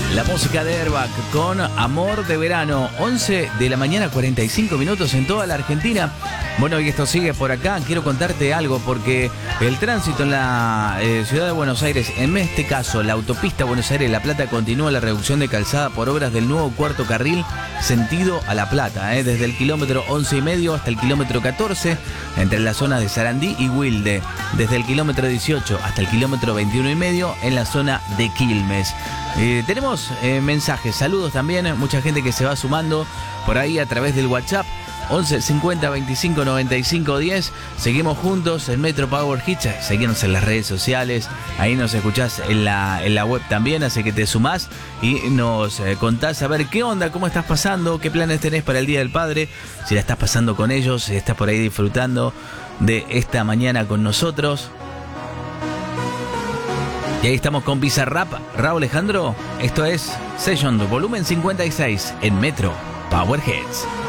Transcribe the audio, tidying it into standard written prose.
La música de Airbag con Amor de Verano, 11 de la mañana, 45 minutos en toda la Argentina. Bueno, y esto sigue por acá. Quiero contarte algo porque el tránsito en la ciudad de Buenos Aires, en este caso la autopista Buenos Aires-La Plata, continúa la reducción de calzada por obras del nuevo cuarto carril sentido a La Plata, desde el kilómetro 11,5 hasta el kilómetro 14, entre las zonas de Sarandí y Wilde, desde el kilómetro 18 hasta el kilómetro 21,5 en la zona de Quilmes. Tenemos mensajes, saludos también, mucha gente que se va sumando por ahí a través del WhatsApp 11 50 25 95 10. Seguimos juntos en Metro Power Hits. Seguimos en las redes sociales, ahí nos escuchás en la web también, así que te sumás y nos contás a ver qué onda, cómo estás pasando, qué planes tenés para el Día del Padre, si la estás pasando con ellos, si estás por ahí disfrutando de esta mañana con nosotros. Y ahí estamos con Bizarrap, Raúl Alejandro. Esto es Session volumen 56 en Metro Power Hits.